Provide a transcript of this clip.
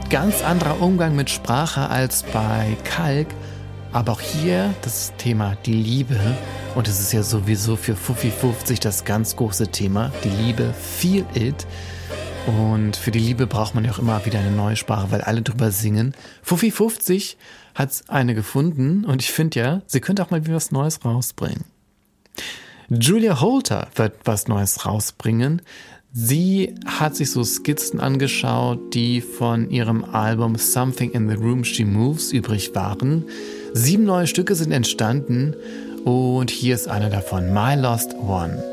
ganz anderer Umgang mit Sprache als bei Kalk. Aber auch hier das Thema die Liebe. Und es ist ja sowieso für Fuffi50 das ganz große Thema. Die Liebe, Feel It. Und für die Liebe braucht man ja auch immer wieder eine neue Sprache, weil alle drüber singen. Fuffi50 hat eine gefunden und ich finde ja, sie könnte auch mal wieder was Neues rausbringen. Julia Holter wird was Neues rausbringen. Sie hat sich so Skizzen angeschaut, die von ihrem Album Something in the Room She Moves übrig waren. 7 neue Stücke sind entstanden und hier ist einer davon, My Lost One.